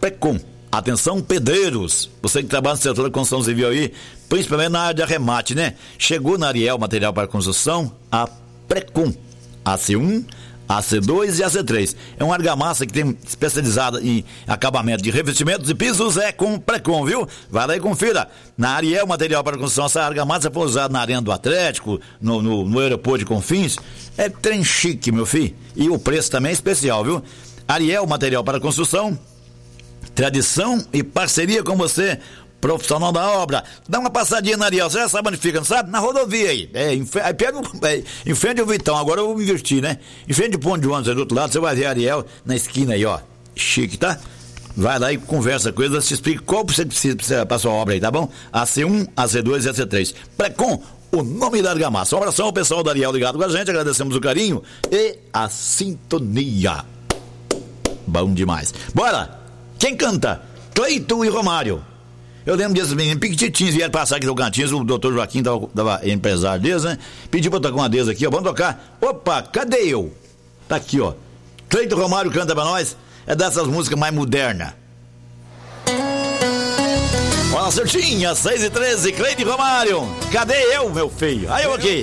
Precon. Atenção, pedreiros, você que trabalha no setor da construção civil aí, principalmente na área de arremate, né? Chegou na Ariel Material para Construção, a Precon, AC1, AC2 e AC3. É uma argamassa que tem especializada em acabamento de revestimentos e pisos, é com Precon, viu? Vai lá e confira. Na Ariel Material para Construção, essa argamassa foi usada na Arena do Atlético, no aeroporto de Confins. É trem chique, meu filho. E o preço também é especial, viu? Ariel Material para Construção, tradição e parceria com você, profissional da obra. Dá uma passadinha na Ariel, você já sabe onde fica, não sabe? Na rodovia aí. Em frente ao Vitão, agora eu vou investir, né? Em frente ao ponto de ônibus aí do outro lado, você vai ver a Ariel na esquina aí, ó. Chique, tá? Vai lá e conversa com eles, te explica qual você precisa para sua obra aí, tá bom? AC1, AC2 e AC3. Precon, o nome da argamassa. Um abração ao pessoal da Ariel ligado com a gente, agradecemos o carinho e a sintonia. Bom demais. Bora! Quem canta? Cleito e Romário. Eu lembro desses meninos piquititinhos vieram passar aqui no Tocantins, o doutor Joaquim dava empresário deles, né? Pediu pra tocar uma deles aqui, ó. Vamos tocar. Opa, cadê eu? Tá aqui, ó. Cleito Romário canta pra nós. É dessas músicas mais modernas. Olha, certinha, 6h13, Cleito Romário. Cadê eu, meu filho? Aí eu aqui.